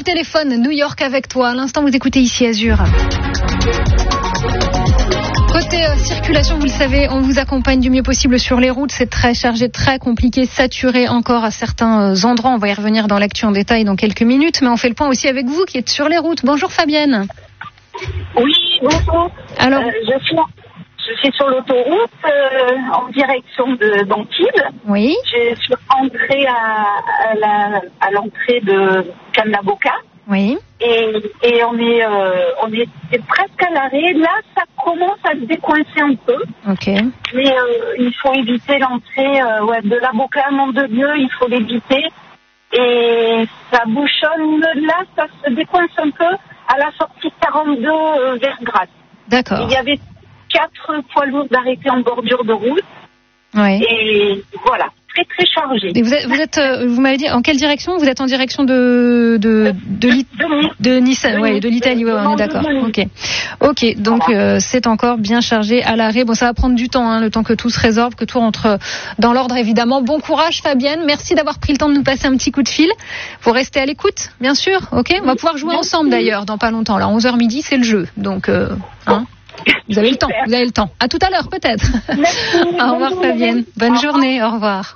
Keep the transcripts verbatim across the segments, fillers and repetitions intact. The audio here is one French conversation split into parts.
téléphone, New York avec toi. À l'instant, vous écoutez ici Azur. Côté euh, circulation, vous le savez, on vous accompagne du mieux possible sur les routes. C'est très chargé, très compliqué, saturé encore à certains euh, endroits. On va y revenir dans l'actu en détail dans quelques minutes. Mais on fait le point aussi avec vous qui êtes sur les routes. Bonjour Fabienne. Oui, bonjour. Alors, euh, je, suis, je suis sur l'autoroute euh, en direction de d'Antibes. Oui. Je suis rentrée à, à, la, à l'entrée de Cannaboca. Oui. Et, et on est, euh, on est presque à l'arrêt. Là, ça commence à se décoincer un peu. Ok. Mais euh, il faut éviter l'entrée euh, ouais, de la Boca à Mont-de-Dieu. Il faut l'éviter. Et ça bouchonne là, ça se décoince un peu à la sortie quarante-deux euh, vers Grasse. D'accord. Il y avait quatre poids lourds d'arrêtés en bordure de route. Oui. Et voilà. Très très chargé. Et vous êtes, vous êtes, euh, vous m'avez dit en quelle direction? Vous êtes en direction de de de, de, de Nice, de ouais, de l'Italie. Ouais, on est d'accord. Ok, ok. Donc euh, c'est encore bien chargé à l'arrêt. Bon, ça va prendre du temps, hein, le temps que tout se résorbe, que tout rentre dans l'ordre évidemment. Bon courage, Fabienne. Merci d'avoir pris le temps de nous passer un petit coup de fil. Vous restez à l'écoute, bien sûr. Ok. On va pouvoir jouer ensemble d'ailleurs dans pas longtemps. Là, onze heures midi, c'est le jeu. Donc, euh, hein. Vous avez le temps, vous avez le temps. À tout à l'heure, peut-être. Merci. Au revoir, Fabienne. Bonne journée, au revoir.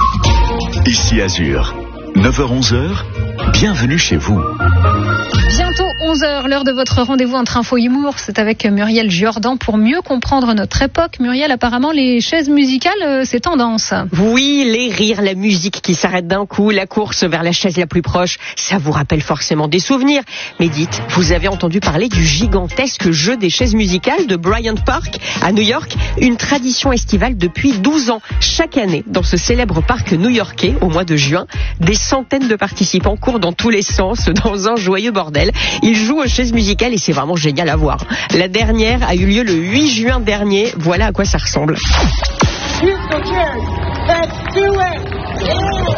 Ici Azur, neuf heures onze heures, bienvenue chez vous. Bientôt onze heures, l'heure de votre rendez-vous entre info et humour. C'est avec Muriel Jordan pour mieux comprendre notre époque. Muriel, apparemment, les chaises musicales, euh, c'est tendance. Oui, les rires, la musique qui s'arrête d'un coup, la course vers la chaise la plus proche, ça vous rappelle forcément des souvenirs. Mais dites, vous avez entendu parler du gigantesque jeu des chaises musicales de Bryant Park à New York, une tradition estivale depuis douze ans. Chaque année, dans ce célèbre parc new-yorkais, au mois de juin, des centaines de participants courent dans tous les sens, dans un joyeux bordel. Ils jouent aux chaises musicales et c'est vraiment génial à voir. La dernière a eu lieu le huit juin dernier. Voilà à quoi ça ressemble.